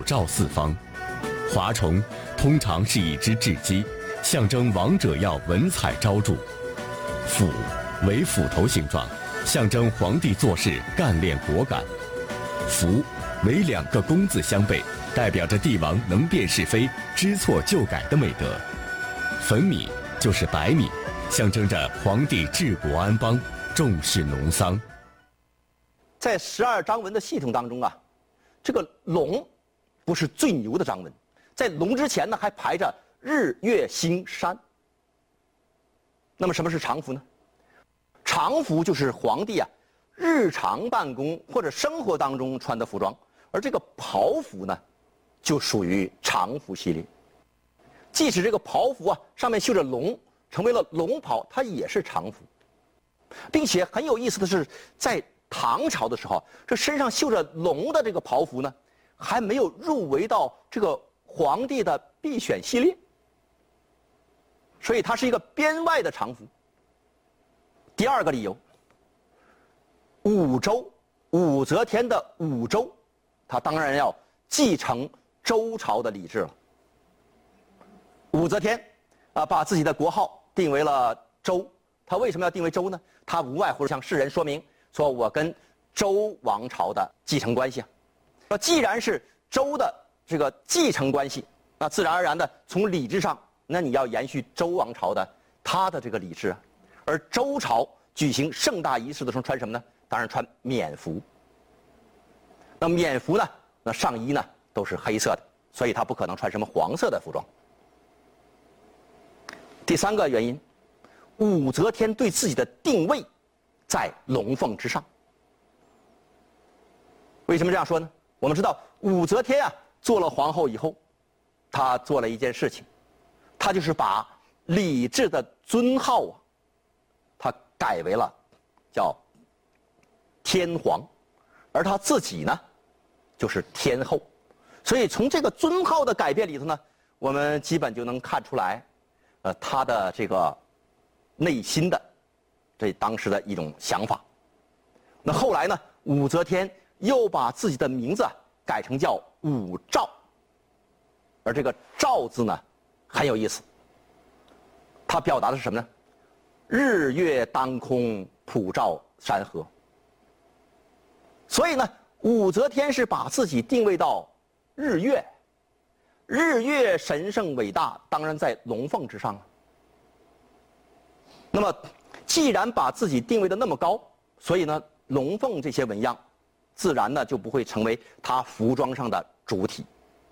照四方。华虫通常是一只雉鸡，象征王者要文采昭著。斧为斧头形状，象征皇帝做事干练果敢。福为2个公字相背，代表着帝王能辨是非、知错就改的美德。粉米就是白米，象征着皇帝治国安邦，重视农桑。 在12章文的系统当中啊，这个龙不是最牛的章文，在龙之前呢还排着日月星山。那么什么是常服呢？常服就是皇帝啊日常办公或者生活当中穿的服装，而这个袍服呢就属于常服系列。即使这个袍服啊上面绣着龙，成为了龙袍，它也是常服。并且很有意思的是，在唐朝的时候，这身上绣着龙的这个袍服呢，还没有入围到这个皇帝的必选系列，所以它是一个编外的常服。第二个理由，武周武则天的武周，他当然要继承周朝的礼制了。武则天把自己的国号定为了周，他为什么要定为周呢？他无外乎向世人说明，说我跟周王朝的继承关系啊。既然是周的这个继承关系，那自然而然的从礼制上，那你要延续周王朝的他的这个礼制啊。而周朝举行盛大仪式的时候穿什么呢？当然穿冕服。那冕服呢，那上衣呢都是黑色的，所以他不可能穿什么黄色的服装。第三个原因，武则天对自己的定位在龙凤之上。为什么这样说呢？我们知道武则天啊做了皇后以后，她做了一件事情，她就是把礼制的尊号啊，她改为了叫天皇，而她自己呢就是天后。所以从这个尊号的改变里头呢，我们基本就能看出来他的这个内心的这当时的一种想法。那后来呢，武则天又把自己的名字改成叫武曌，而这个曌字呢很有意思，它表达的是什么呢？日月当空，普照山河。所以呢，武则天是把自己定位到日月，日月神圣伟大，当然在龙凤之上了。那么既然把自己定位的那么高，所以呢龙凤这些纹样自然呢就不会成为他服装上的主体。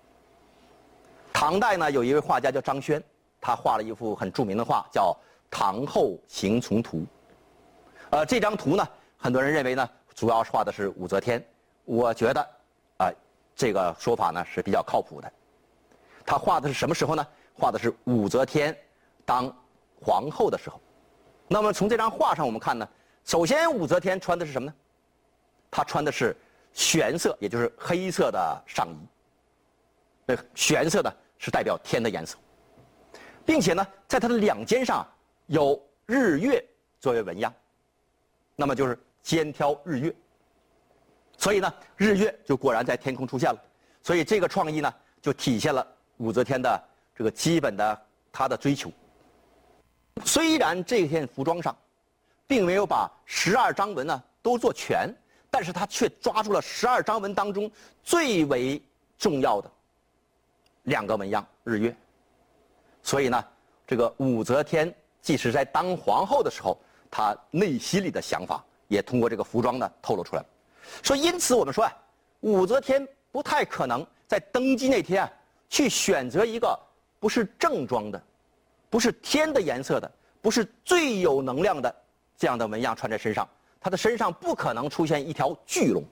唐代呢有一位画家叫张轩，他画了一幅很著名的画叫《唐后行从图》。这张图呢很多人认为呢主要画的是武则天，我觉得这个说法呢是比较靠谱的。他画的是什么时候呢？画的是武则天当皇后的时候。那么从这张画上我们看呢，首先武则天穿的是什么呢？她穿的是玄色，也就是黑色的上衣。玄色呢是代表天的颜色，并且呢在她的两肩上有日月作为纹样，那么就是肩挑日月。所以呢日月就果然在天空出现了。所以这个创意呢就体现了武则天的这个基本的她的追求。虽然这件服装上并没有把12章文呢都做全，但是他却抓住了12章文当中最为重要的2个纹样日月。所以呢这个武则天即使在当皇后的时候，她内心里的想法也通过这个服装呢透露出来了。所以因此我们说武则天不太可能在登基那天去选择一个不是正装的，不是天的颜色的，不是最有能量的这样的纹样穿在身上，他的身上不可能出现一条巨龙。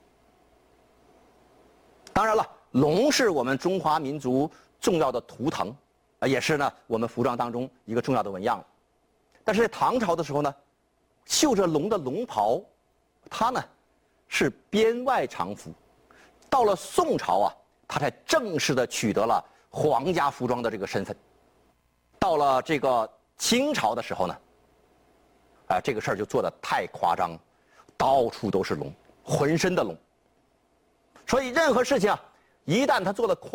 当然了，龙是我们中华民族重要的图腾，也是呢我们服装当中一个重要的纹样。但是在唐朝的时候呢，绣着龙的龙袍，它呢是编外常服。到了宋朝它才正式的取得了皇家服装的这个身份。到了这个清朝的时候呢，这个事儿就做得太夸张了，到处都是龙，浑身的龙。所以任何事情一旦他做了夸